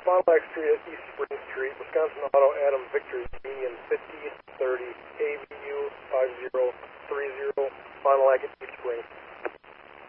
Fond du Lac Street at East Spring Street, Wisconsin Auto, Adam Victor, Union 5030, AVU 5030, Fond du Lac at East Spring.